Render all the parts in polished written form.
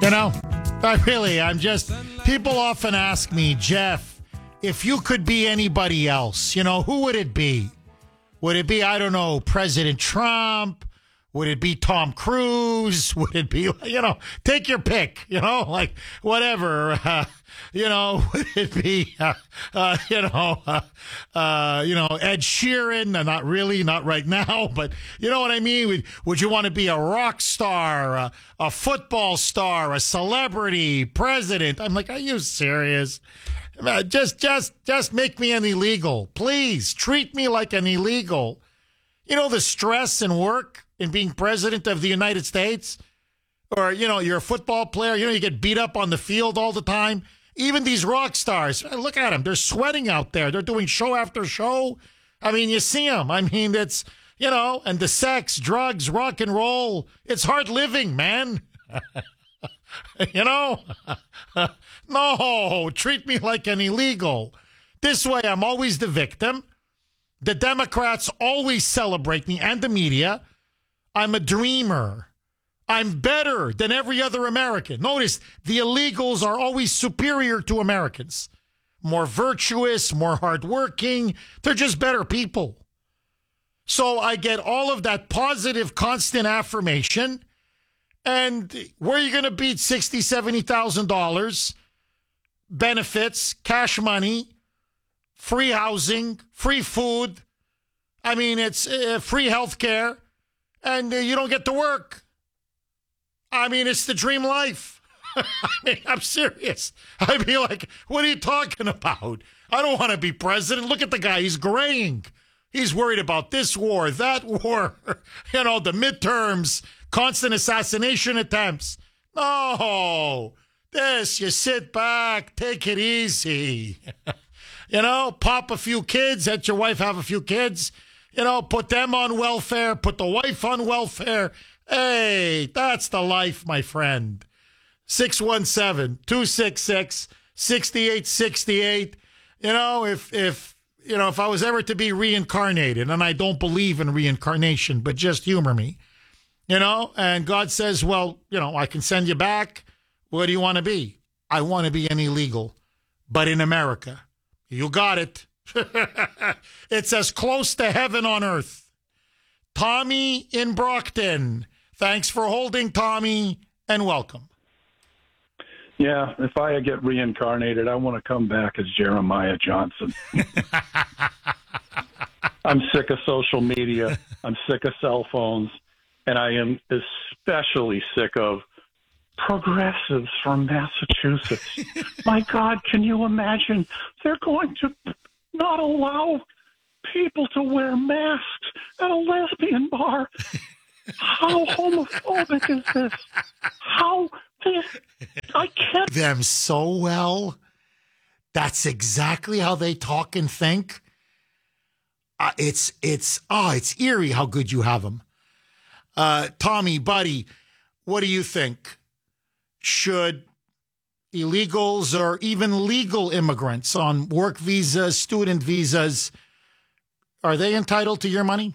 You know, people often ask me, Jeff, if you could be anybody else, who would it be? Would it be, I don't know, President Trump? Would it be Tom Cruise? Would it be, take your pick, like whatever, would it be, Ed Sheeran? Not really, not right now, but you know what I mean? Would you want to be a rock star, a football star, a celebrity, president? I'm like, are you serious? Just make me an illegal. Please treat me like an illegal. The stress and work in being president of the United States, or, you're a football player, you get beat up on the field all the time. Even these rock stars, look at them. They're sweating out there. They're doing show after show. I mean, you see them. I mean, it's, and the sex, drugs, rock and roll. It's hard living, man. No, treat me like an illegal. This way, I'm always the victim. The Democrats always celebrate me and the media. I'm a dreamer. I'm better than every other American. Notice, the illegals are always superior to Americans. More virtuous, more hardworking. They're just better people. So I get all of that positive, constant affirmation. And where are you going to beat $60,000, $70,000? Benefits, cash money, free housing, free food. I mean, it's free health care. And you don't get to work. I mean, it's the dream life. I'm serious. I'd be like, what are you talking about? I don't want to be president. Look at the guy. He's graying. He's worried about this war, that war, the midterms, constant assassination attempts. No, you sit back, take it easy. Pop a few kids, let your wife have a few kids. Put them on welfare, put the wife on welfare. Hey, that's the life, my friend. 617-266-6868. If I was ever to be reincarnated, and I don't believe in reincarnation, but just humor me, and God says, well, I can send you back. What do you want to be? I want to be an illegal, but in America. You got it. It's as close to heaven on earth. Tommy in Brockton. Thanks for holding, Tommy, and welcome. Yeah, if I get reincarnated, I want to come back as Jeremiah Johnson. I'm sick of social media. I'm sick of cell phones. And I am especially sick of progressives from Massachusetts. My God, can you imagine? They're going to not allow people to wear masks at a lesbian bar. How homophobic is this? I can't. Them so well. That's exactly how they talk and think. It's eerie how good you have them. Tommy, buddy, what do you think? Should illegals or even legal immigrants on work visas, student visas, are they entitled to your money?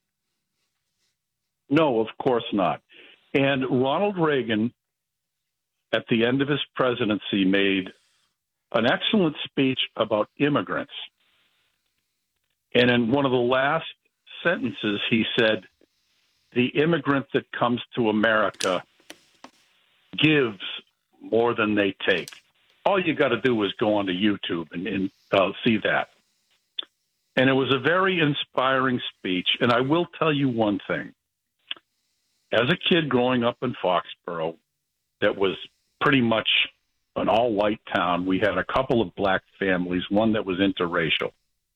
No, of course not. And Ronald Reagan, at the end of his presidency, made an excellent speech about immigrants. And in one of the last sentences, he said, the immigrant that comes to America gives more than they take. All you got to do is go onto YouTube and see that. And it was a very inspiring speech. And I will tell you one thing. As a kid growing up in Foxborough, that was pretty much an all-white town, we had a couple of black families, one that was interracial.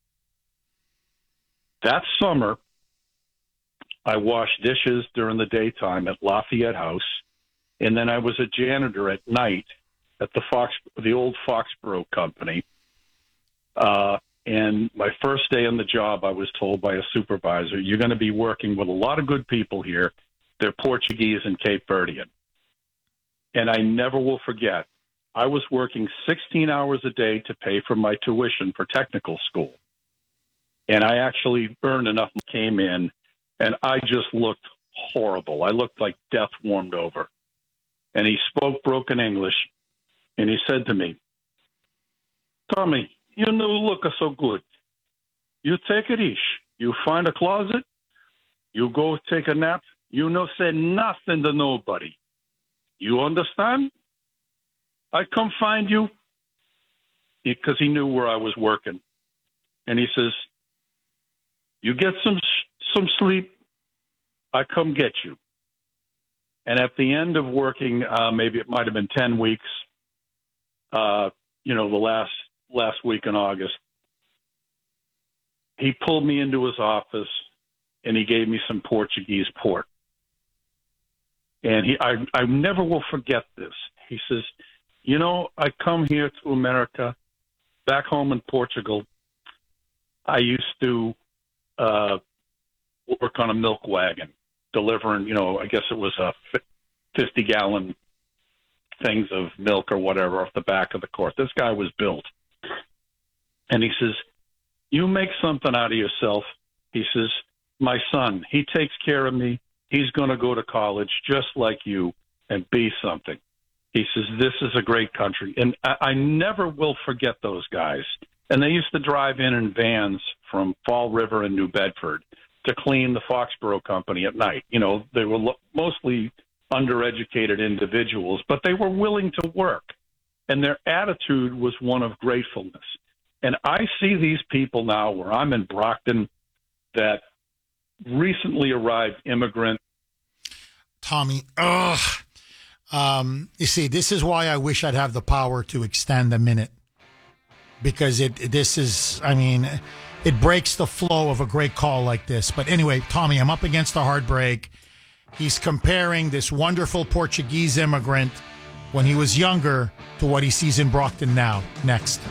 That summer, I washed dishes during the daytime at Lafayette House, and then I was a janitor at night at the old Foxborough Company. And my first day on the job, I was told by a supervisor, you're going to be working with a lot of good people here. They're Portuguese and Cape Verdean. And I never will forget, I was working 16 hours a day to pay for my tuition for technical school. And I actually earned enough, came in, and I just looked horrible. I looked like death warmed over. and he spoke broken English, and he said to me, "Tommy, you no look so good. You take it easy. You find a closet, you go take a nap, you no say nothing to nobody. You understand? I come find you," because he knew where I was working. And he says, "You get some sleep, I come get you." And at the end of working, maybe it might have been 10 weeks, the last week in August, he pulled me into his office and he gave me some Portuguese port. And I never will forget this. He says, "I come here to America, back home in Portugal. I used to work on a milk wagon, delivering, I guess it was a 50-gallon things of milk or whatever off the back of the court." This guy was built. And he says, "You make something out of yourself." He says, "My son, he takes care of me. He's going to go to college just like you and be something." He says, "This is a great country." And I never will forget those guys. And they used to drive in vans from Fall River and New Bedford to clean the Foxborough Company at night. They were mostly undereducated individuals, but they were willing to work. And their attitude was one of gratefulness. And I see these people now where I'm in Brockton, that recently arrived immigrant. Tommy, you see, this is why I wish I'd have the power to extend a minute. Because it breaks the flow of a great call like this. But anyway, Tommy, I'm up against a hard break. He's comparing this wonderful Portuguese immigrant when he was younger to what he sees in Brockton now. Next.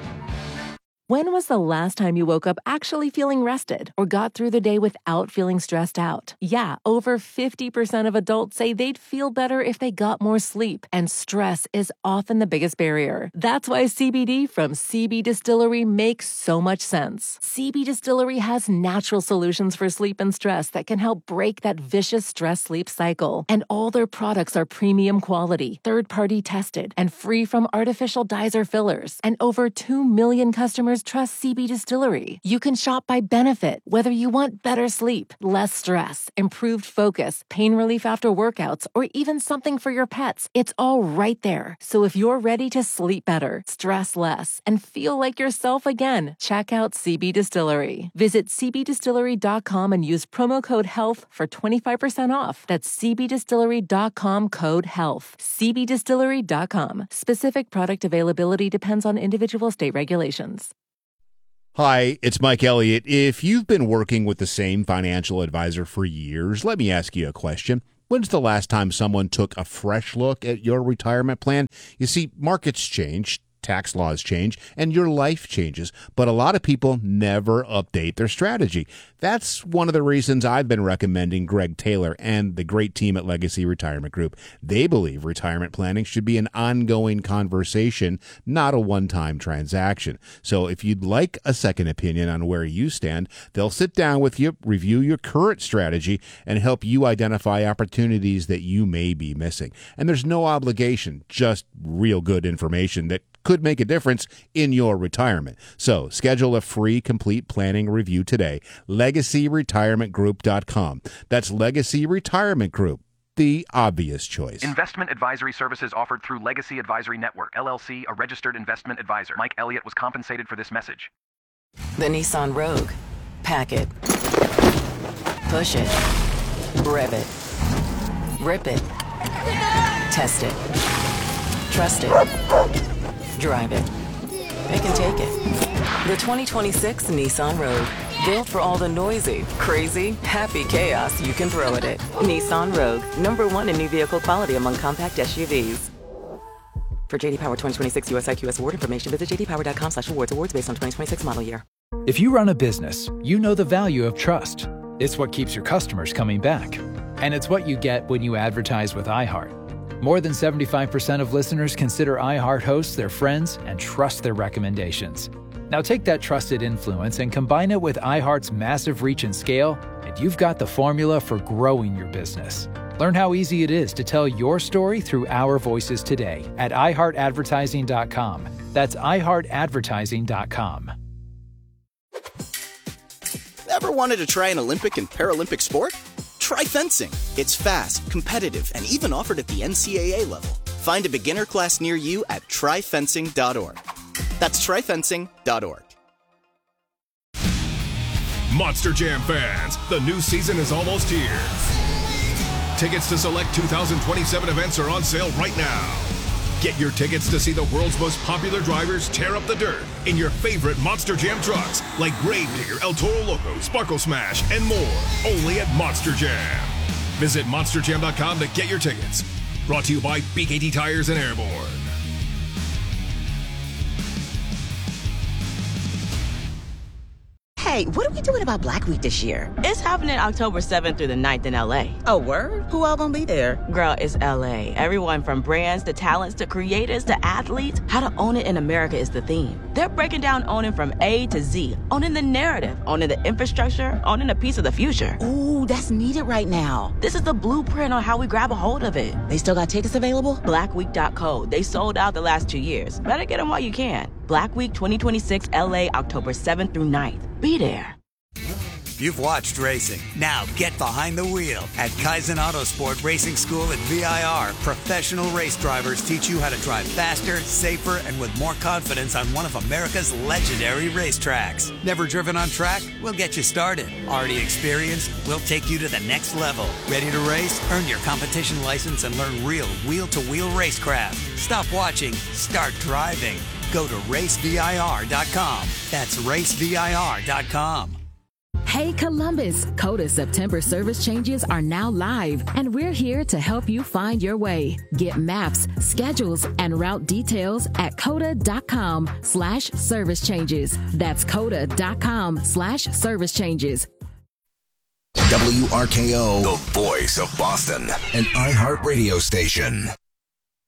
When was the last time you woke up actually feeling rested or got through the day without feeling stressed out? Yeah, over 50% of adults say they'd feel better if they got more sleep, and stress is often the biggest barrier. That's why CBD from CB Distillery makes so much sense. CB Distillery has natural solutions for sleep and stress that can help break that vicious stress-sleep cycle. And all their products are premium quality, third-party tested, and free from artificial dyes or fillers. And over 2 million customers trust CB Distillery. You can shop by benefit, whether you want better sleep, less stress, improved focus, pain relief after workouts, or even something for your pets. It's all right there. So if you're ready to sleep better, stress less, and feel like yourself again, check out CB Distillery. Visit cbdistillery.com and use promo code HEALTH for 25% off. That's cbdistillery.com, code HEALTH. cbdistillery.com. Specific product availability depends on individual state regulations. Hi, it's Mike Elliott. If you've been working with the same financial advisor for years, let me ask you a question. When's the last time someone took a fresh look at your retirement plan? You see, markets change, tax laws change, and your life changes, but a lot of people never update their strategy. That's one of the reasons I've been recommending Greg Taylor and the great team at Legacy Retirement Group. They believe retirement planning should be an ongoing conversation, not a one-time transaction. So if you'd like a second opinion on where you stand, they'll sit down with you, review your current strategy, and help you identify opportunities that you may be missing. And there's no obligation, just real good information that could make a difference in your retirement. So schedule a free complete planning review today. LegacyRetirementGroup.com. That's Legacy Retirement Group, the obvious choice. Investment advisory services offered through Legacy Advisory Network, LLC, a registered investment advisor. Mike Elliott was compensated for this message. The Nissan Rogue. Pack it. Push it. Rev it. Rip it. Test it. Trust it. Drive it. It can take it. The 2026 Nissan Rogue. Built for all the noisy, crazy, happy chaos you can throw at it. Nissan Rogue. #1 in new vehicle quality among compact SUVs. For JD Power 2026 US IQS award information, visit jdpower.com/awards. Awards based on 2026 model year. If you run a business, you know the value of trust. It's what keeps your customers coming back. And it's what you get when you advertise with iHeart. More than 75% of listeners consider iHeart hosts their friends and trust their recommendations. Now take that trusted influence and combine it with iHeart's massive reach and scale, and you've got the formula for growing your business. Learn how easy it is to tell your story through our voices today at iHeartAdvertising.com. That's iHeartAdvertising.com. Ever wanted to try an Olympic and Paralympic sport? Try fencing. It's fast, competitive, and even offered at the NCAA level. Find a beginner class near you at tryfencing.org. That's tryfencing.org. Monster Jam fans, the new season is almost here. Tickets to select 2027 events are on sale right now. Get your tickets to see the world's most popular drivers tear up the dirt in your favorite Monster Jam trucks like Gravedigger, El Toro Loco, Sparkle Smash, and more. Only at Monster Jam. Visit monsterjam.com to get your tickets. Brought to you by BKT Tires and Airborne. Hey, what are we doing about Black Week this year? It's happening October 7th through the 9th in LA. Oh, word? Who all gonna be there? Girl, it's LA. Everyone from brands to talents to creators to athletes. How to own it in America is the theme. They're breaking down owning from A to Z. Owning the narrative, owning the infrastructure, owning a piece of the future. Ooh, that's needed right now. This is the blueprint on how we grab a hold of it. They still got tickets available? Blackweek.co. They sold out the last 2 years. Better get them while you can. Black Week 2026 LA, October 7th through 9th. Be there. You've watched racing. Now get behind the wheel. At Kaizen Autosport Racing School at VIR, professional race drivers teach you how to drive faster, safer, and with more confidence on one of America's legendary racetracks. Never driven on track? We'll get you started. Already experienced? We'll take you to the next level. Ready to race? Earn your competition license and learn real wheel-to-wheel racecraft. Stop watching. Start driving. Go to racevir.com. That's racevir.com. Hey Columbus, COTA September service changes are now live, and we're here to help you find your way. Get maps, schedules, and route details at COTA.com/service changes. That's COTA.com/service changes. WRKO, the voice of Boston, an iHeart radio station.